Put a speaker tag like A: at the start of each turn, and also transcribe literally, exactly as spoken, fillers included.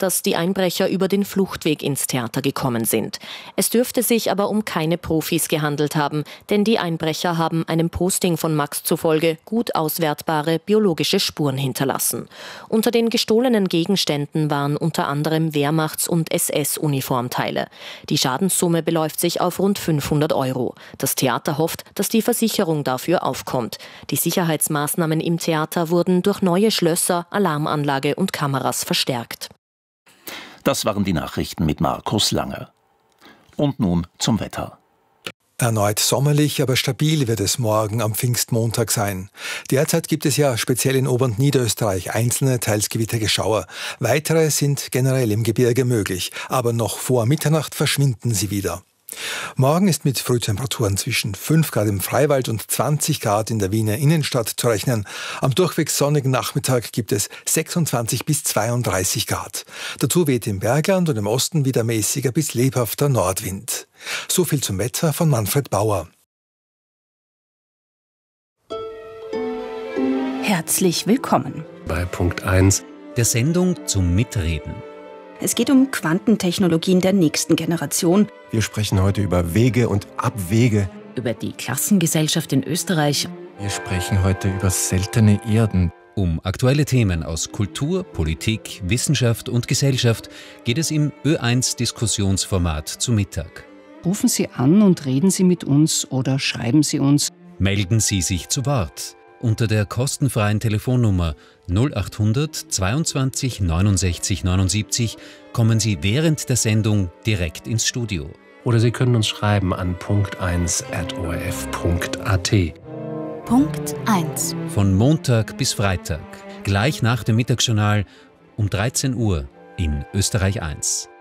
A: dass die Einbrecher über den Fluchtweg ins Theater gekommen sind. Es dürfte sich aber um keine Profis gehandelt haben, denn die Einbrecher haben einem Posting von Max zufolge gut auswertbare biologische Spuren hinterlassen. Unter den gestohlenen Gegenständen waren unter anderem Wehrmachts- und S S-Uniformteile. Die Schadenssumme beläuft sich auf rund fünfhundert Euro. Das Theater hofft, dass die Versicherung dafür aufkommt. Die Sicherheitsmaßnahmen im Theater wurden durch neue Schlösser, Alarmanlage und Kameras verstärkt.
B: Das waren die Nachrichten mit Markus Lange. Und nun zum Wetter.
C: Erneut sommerlich, aber stabil wird es morgen am Pfingstmontag sein. Derzeit gibt es ja speziell in Ober- und Niederösterreich einzelne, teils gewittrige Schauer. Weitere sind generell im Gebirge möglich, aber noch vor Mitternacht verschwinden sie wieder. Morgen ist mit Frühtemperaturen zwischen fünf Grad im Freiwald und zwanzig Grad in der Wiener Innenstadt zu rechnen. Am durchwegs sonnigen Nachmittag gibt es sechsundzwanzig bis zweiunddreißig Grad. Dazu weht im Bergland und im Osten wieder mäßiger bis lebhafter Nordwind. So viel zum Wetter von Manfred Bauer.
D: Herzlich willkommen
E: bei Punkt eins
F: der Sendung zum Mitreden.
D: Es geht um Quantentechnologien der nächsten Generation.
E: Wir sprechen heute über Wege und Abwege.
F: Über die Klassengesellschaft in Österreich.
G: Wir sprechen heute über seltene Erden.
F: Um aktuelle Themen aus Kultur, Politik, Wissenschaft und Gesellschaft geht es im Ö eins Diskussionsformat zu Mittag.
H: Rufen Sie an und reden Sie mit uns oder schreiben Sie uns.
F: Melden Sie sich zu Wort unter der kostenfreien Telefonnummer null acht hundert zweiundzwanzig neunundsechzig neunundsiebzig kommen Sie während der Sendung direkt ins Studio.
E: Oder Sie können uns schreiben an punkt eins at o r f punkt a t.
D: Punkt eins.
F: Von Montag bis Freitag, gleich nach dem Mittagsjournal um dreizehn Uhr in Österreich eins.